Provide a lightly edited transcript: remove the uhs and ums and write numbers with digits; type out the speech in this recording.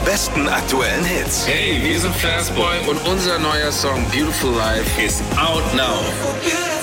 besten aktuellen Hits. Hey, wir sind Fastboy und unser neuer Song Beautiful Life ist out now.